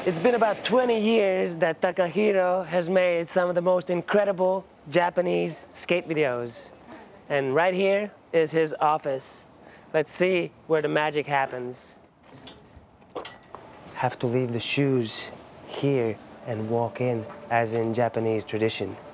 It's been about 20 years that Takahiro has made some of the most incredible Japanese skate videos. And right here is his office. Let's see where the magic happens. Have to leave the shoes here and walk in, as in Japanese tradition.